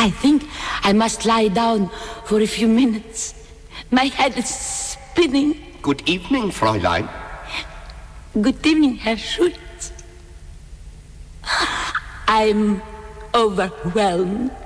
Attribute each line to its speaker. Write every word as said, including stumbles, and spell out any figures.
Speaker 1: I think I must lie down for a few minutes. My head is spinning.
Speaker 2: Good evening, Fräulein.
Speaker 1: Good evening, Herr Schultz. I'm overwhelmed.